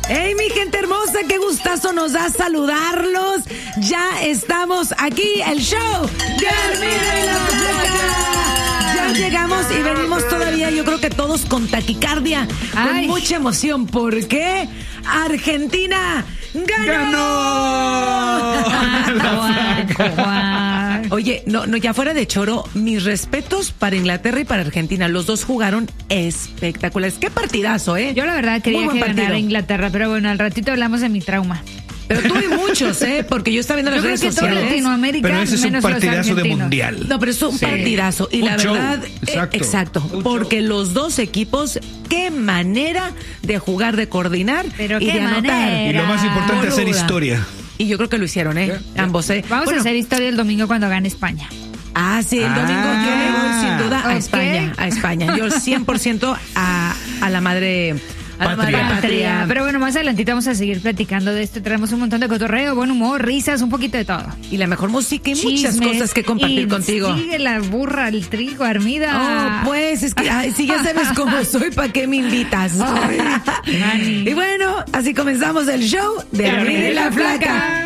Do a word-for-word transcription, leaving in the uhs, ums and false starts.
Hey, mi gente hermosa, qué gustazo nos da saludarlos. Ya estamos aquí, el show de Armida y la Flaca. Ya llegamos y venimos todavía, yo creo que todos con taquicardia, Ay. con mucha emoción, porque Argentina ganó. ¡Ganó! Oye, no, no, ya fuera de choro, mis respetos para Inglaterra y para Argentina. Los dos jugaron espectaculares. Qué partidazo, ¿eh? Yo la verdad quería Muy buen que partido. ganara Inglaterra, pero bueno, al ratito hablamos de mi trauma. Pero tuve muchos, ¿eh? Porque yo estaba viendo las Yo creo redes que todo sociales. Latinoamérica, Pero ese es un menos los partidazo de argentinos. mundial. No, pero es un Sí. partidazo. Y Un la show. verdad, Exacto. eh, exacto. Un Porque show. los dos equipos, qué manera de jugar, de coordinar Pero y qué de anotar. manera. Y lo más importante, hacer Boluda. historia. Y yo creo que lo hicieron, ¿eh? Ya, Ambos, ¿eh? Vamos Bueno, a hacer historia el domingo cuando gane España. Ah, sí, el domingo yo me voy sin duda a Ok. España, a España. Yo cien por ciento a, a la madre... A la Patria. madre Patria. Pero bueno, más adelantito vamos a seguir platicando de esto. Traemos un montón de cotorreo, buen humor, risas, un poquito de todo. Y la mejor música y muchas Chismes. cosas que compartir Y contigo. Sigue la burra, el trigo, Armida. Oh, pues, es que, ay, si ya sabes cómo soy, ¿para qué me invitas? Ay, Dani. Y bueno, así comenzamos el show de Armida y la Flaca.